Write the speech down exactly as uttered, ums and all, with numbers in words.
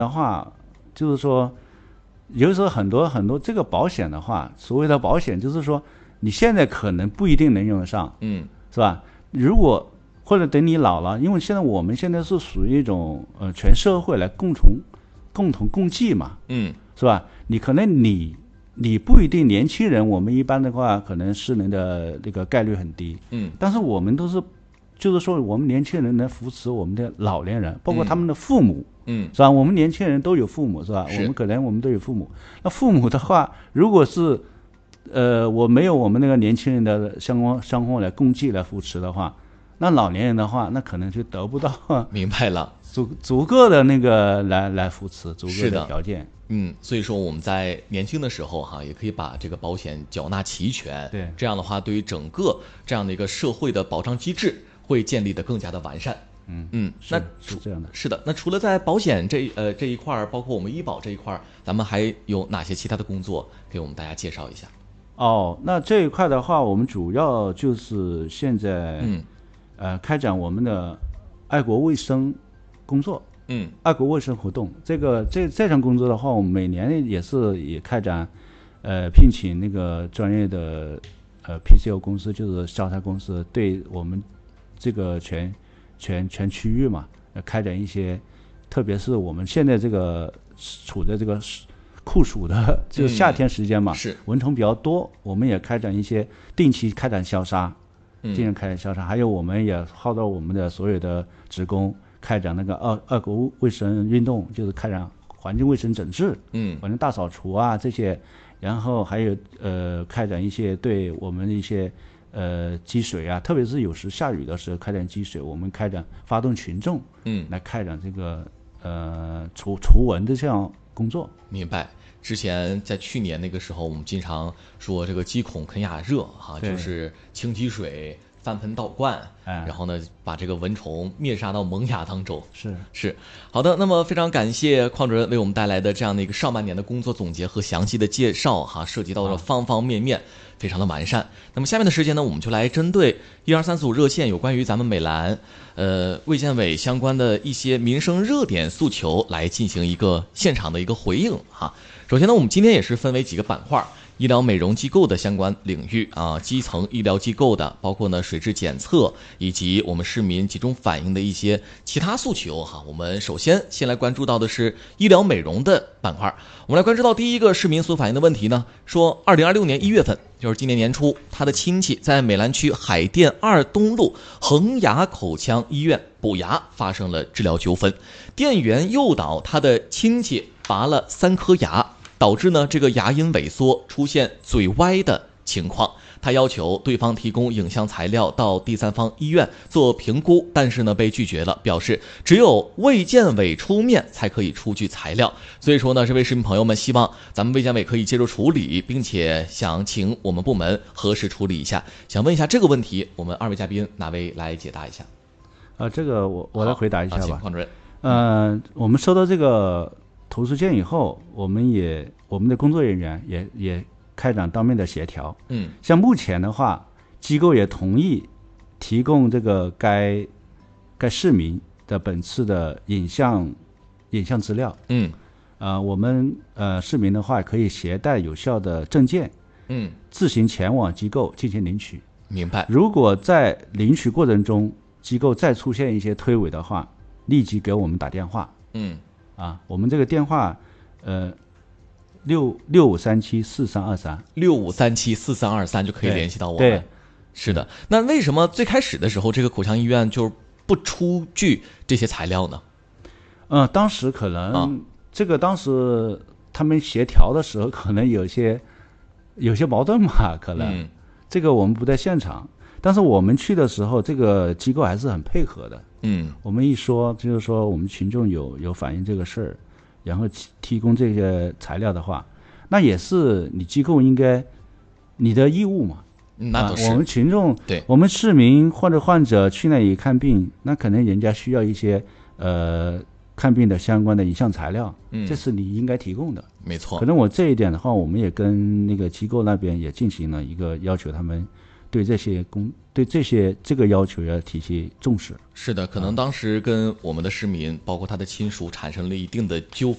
的话，就是说，有时候很多很多这个保险的话，所谓的保险就是说，你现在可能不一定能用得上， 嗯， 是吧？如果或者等你老了，因为现在我们现在是属于一种呃全社会来共同共同共济嘛， 嗯， 是吧？你可能你你不一定年轻人，我们一般的话可能失能的这个概率很低， 嗯， 但是我们都是就是说我们年轻人能扶持我们的老年人，包括他们的父母。 嗯， 是吧？我们年轻人都有父母，是吧？ 是我们可能我们都有父母。那父母的话，如果是，呃，我没有我们那个年轻人的相关相关来共济来扶持的话，那老年人的话，那可能就得不到明白了， 足足够的那个来来扶持，足够是的的条件。 嗯，所以说我们在年轻的时候哈，也可以把这个保险缴纳齐全。 对， 这样的话，对于整个这样的一个社会的保障机制会建立的更加的完善。 嗯嗯，那是这样的。 是的，那除了在保险这呃这一块儿，包括我们医保这一块儿，咱们还有哪些其他的工作给我们大家介绍一下？ 哦，那这一块的话，我们主要就是现在嗯呃开展我们的爱国卫生工作。 嗯， 爱国卫生活动，这个这这项工作的话，我们每年也是也开展，呃，聘请那个专业的呃 P C O 公司，就是销售公司，对我们这个全全全区域嘛，呃，开展一些，特别是我们现在这个处在这个酷暑的，就是夏天时间嘛， 嗯、是蚊虫比较多，我们也开展一些定期开展消杀， 定期开展消杀，还有我们也号召我们的所有的职工。开展那个二二国卫生运动，就是开展环境卫生整治， 嗯， 环境大扫除啊这些，然后还有呃开展一些对我们的一些呃积水啊，特别是有时下雨的时候开展积水，我们开展发动群众， 嗯， 来开展这个呃除除蚊的这样工作。 明白。之前在去年那个时候，我们经常说这个积孔肯雅热哈，就是清积水。翻盆倒灌， 哎， 然后呢，把这个蚊虫灭杀到萌芽当中。 是是，好的。那么非常感谢邝主任为我们带来的这样的一个上半年的工作总结和详细的介绍，哈，涉及到了方方面面，非常的完善。那么下面的时间呢，我们就来针对一二三四五热线有关于咱们美兰呃卫健委相关的一些民生热点诉求来进行一个现场的一个回应哈。首先呢，我们今天也是分为几个板块。医疗美容机构的相关领域啊，基层医疗机构的，包括呢水质检测，以及我们市民集中反映的一些其他诉求哈。我们首先先来关注到的是医疗美容的板块。我们来关注到第一个市民所反映的问题呢，说二零二六年一月份，就是今年年初，他的亲戚在美兰区海淀二东路恒牙口腔医院补牙发生了治疗纠纷，店员诱导他的亲戚拔了三颗牙。导致呢这个牙龈萎缩，出现嘴歪的情况。他要求对方提供影像材料到第三方医院做评估，但是呢被拒绝了，表示只有卫健委出面才可以出具材料。所以说呢，这位市民朋友们希望咱们卫健委可以介入处理，并且想请我们部门核实处理一下。想问一下这个问题，我们二位嘉宾哪位来解答一下？ 呃，这个我我来回答一下吧。 请邝主任。 嗯、呃，我们收到这个投诉件以后，我们也我们的工作人员也也开展当面的协调。 嗯， 像目前的话，机构也同意提供这个该该市民的本次的影像影像资料。 嗯， 呃，我们呃市民的话可以携带有效的证件， 嗯， 自行前往机构进行领取。 明白。 如果在领取过程中，机构再出现一些推诿的话，立即给我们打电话。 嗯。 啊，我们这个电话，呃，六六五三七四三二三， 六五三七四三二三就可以联系到我们。 对， 是的。那为什么最开始的时候，这个口腔医院就不出具这些材料呢？ 嗯、呃，当时可能、啊、这个当时他们协调的时候，可能有些有些矛盾吧，可能、嗯、这个我们不在现场，但是我们去的时候，这个机构还是很配合的。 嗯， 我们一说就是说我们群众有有反映这个事儿，然后提供这些材料的话，那也是你机构应该你的义务嘛。 那都是、 啊、我们群众， 对， 我们市民或者患者去那里看病，那可能人家需要一些呃看病的相关的影像材料， 嗯， 这是你应该提供的。 没错。 可能我这一点的话，我们也跟那个机构那边也进行了一个要求，他们对这些公对这些这个要求要提起重视。 是的，可能当时跟我们的市民，包括他的亲属产生了一定的纠纷。